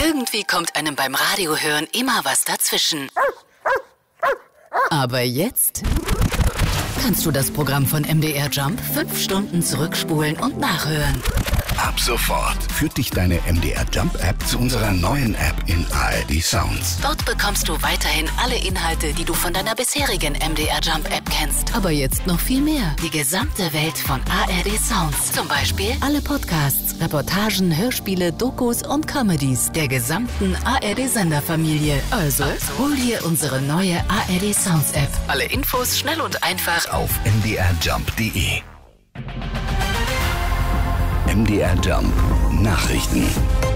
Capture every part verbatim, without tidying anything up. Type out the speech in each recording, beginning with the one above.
Irgendwie kommt einem beim Radiohören immer was dazwischen. Aber jetzt kannst du das Programm von M D R Jump fünf Stunden zurückspulen und nachhören. Ab sofort führt dich deine M D R Jump App zu unserer neuen App in A R D Sounds. Dort bekommst du weiterhin alle Inhalte, die du von deiner bisherigen M D R Jump App kennst. Aber jetzt noch viel mehr. Die gesamte Welt von A R D Sounds. Zum Beispiel alle Podcasts, Reportagen, Hörspiele, Dokus und Comedies der gesamten A R D-Senderfamilie. Also, also hol dir unsere neue A R D Sounds App. Alle Infos schnell und einfach auf m d r jump punkt d e. M D R Jump Nachrichten.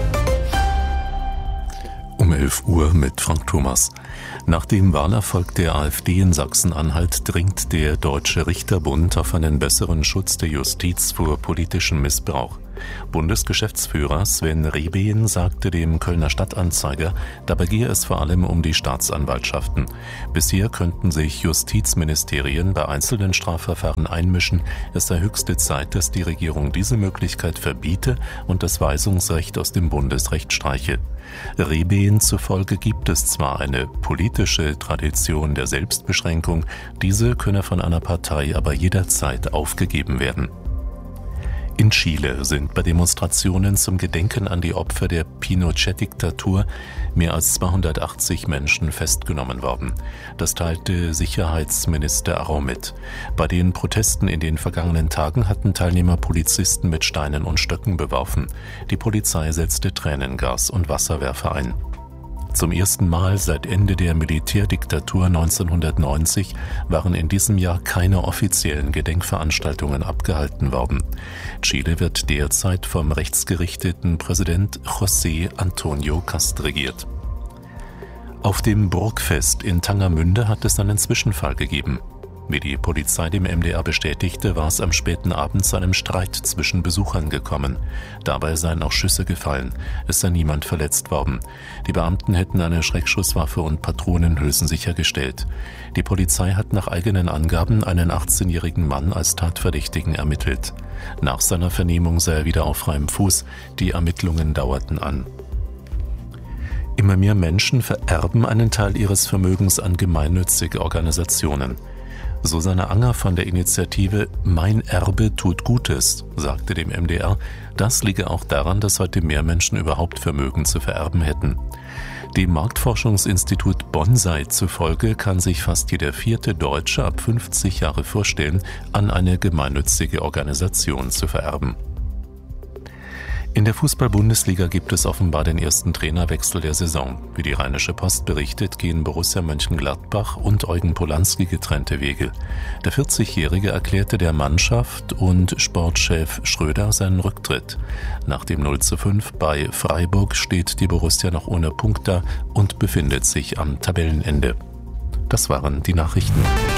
Um elf Uhr mit Frank Thomas. Nach dem Wahlerfolg der AfD in Sachsen-Anhalt dringt der Deutsche Richterbund auf einen besseren Schutz der Justiz vor politischem Missbrauch. Bundesgeschäftsführer Sven Rehbeen sagte dem Kölner Stadtanzeiger, dabei gehe es vor allem um die Staatsanwaltschaften. Bisher könnten sich Justizministerien bei einzelnen Strafverfahren einmischen. Es sei höchste Zeit, dass die Regierung diese Möglichkeit verbiete und das Weisungsrecht aus dem Bundesrecht streiche. Rehbeen zufolge gibt es zwar eine politische Tradition der Selbstbeschränkung, diese könne von einer Partei aber jederzeit aufgegeben werden. In Chile sind bei Demonstrationen zum Gedenken an die Opfer der Pinochet-Diktatur mehr als zweihundertachtzig Menschen festgenommen worden. Das teilte Sicherheitsminister Arau mit. Bei den Protesten in den vergangenen Tagen hatten Teilnehmer Polizisten mit Steinen und Stöcken beworfen. Die Polizei setzte Tränengas und Wasserwerfer ein. Zum ersten Mal seit Ende der Militärdiktatur neunzehnhundertneunzig waren in diesem Jahr keine offiziellen Gedenkveranstaltungen abgehalten worden. Chile wird derzeit vom rechtsgerichteten Präsident José Antonio Cast regiert. Auf dem Burgfest in Tangermünde hat es einen Zwischenfall gegeben. Wie die Polizei dem M D R bestätigte, war es am späten Abend zu einem Streit zwischen Besuchern gekommen. Dabei seien auch Schüsse gefallen. Es sei niemand verletzt worden. Die Beamten hätten eine Schreckschusswaffe und Patronenhülsen sichergestellt. Die Polizei hat nach eigenen Angaben einen achtzehnjährigen Mann als Tatverdächtigen ermittelt. Nach seiner Vernehmung sei er wieder auf freiem Fuß. Die Ermittlungen dauerten an. Immer mehr Menschen vererben einen Teil ihres Vermögens an gemeinnützige Organisationen. Susanne Anger von der Initiative Mein Erbe tut Gutes sagte dem M D R, das liege auch daran, dass heute mehr Menschen überhaupt Vermögen zu vererben hätten. Dem Marktforschungsinstitut Bonsai zufolge kann sich fast jeder vierte Deutsche ab fünfzig Jahre vorstellen, an eine gemeinnützige Organisation zu vererben. In der Fußball-Bundesliga gibt es offenbar den ersten Trainerwechsel der Saison. Wie die Rheinische Post berichtet, gehen Borussia Mönchengladbach und Eugen Polanski getrennte Wege. Der vierzigjährige erklärte der Mannschaft und Sportchef Schröder seinen Rücktritt. Nach dem null zu fünf bei Freiburg steht die Borussia noch ohne Punkt da und befindet sich am Tabellenende. Das waren die Nachrichten.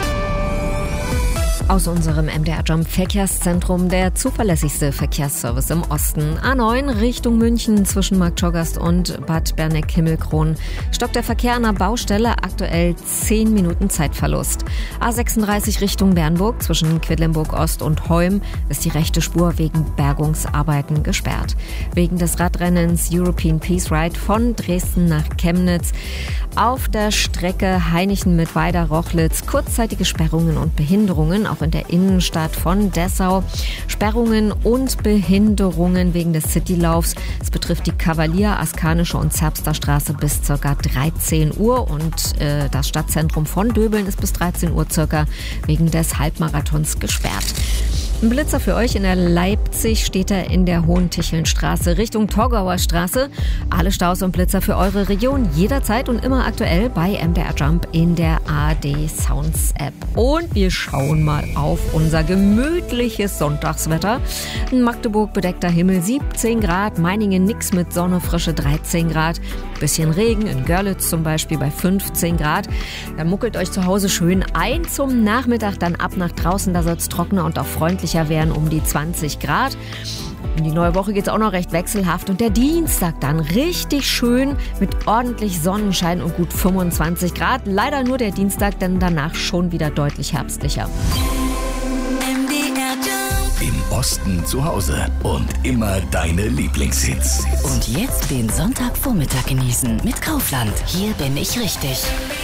Aus unserem M D R Jump Verkehrszentrum der zuverlässigste Verkehrsservice im Osten. A neun Richtung München zwischen Marktschorgast und Bad Berneck-Himmelkron. Stockt der Verkehr an der Baustelle, aktuell zehn Minuten Zeitverlust. A sechsunddreißig Richtung Bernburg zwischen Quedlinburg Ost und Heum ist die rechte Spur wegen Bergungsarbeiten gesperrt. Wegen des Radrennens European Peace Ride von Dresden nach Chemnitz auf der Strecke Hainichen-Mittweida-Rochlitz kurzzeitige Sperrungen und Behinderungen, auch in der Innenstadt von Dessau. Sperrungen und Behinderungen wegen des Citylaufs. Es betrifft die Kavalier-, Askanische und Zerbster Straße bis ca. dreizehn Uhr und äh, das Stadtzentrum von Döbeln ist bis dreizehn Uhr circa wegen des Halbmarathons gesperrt. Ein Blitzer für euch in der Leipzig-Städter in der Hohentichelnstraße Richtung Torgauer Straße. Alle Staus und Blitzer für eure Region jederzeit und immer aktuell bei M D R Jump in der A R D Sounds App. Und wir schauen mal auf unser gemütliches Sonntagswetter. In Magdeburg bedeckter Himmel siebzehn Grad, Meiningen nix mit Sonne, frische dreizehn Grad. Bisschen Regen in Görlitz zum Beispiel bei fünfzehn Grad. Dann muckelt euch zu Hause schön ein zum Nachmittag, dann ab nach draußen, da soll es trockener und auch freundlicher werden um die zwanzig Grad. In die neue Woche geht es auch noch recht wechselhaft und der Dienstag dann richtig schön mit ordentlich Sonnenschein und gut fünfundzwanzig Grad. Leider nur der Dienstag, denn danach schon wieder deutlich herbstlicher. Im Osten zu Hause und immer deine Lieblingshits. Und jetzt den Sonntagvormittag genießen mit Kaufland. Hier bin ich richtig.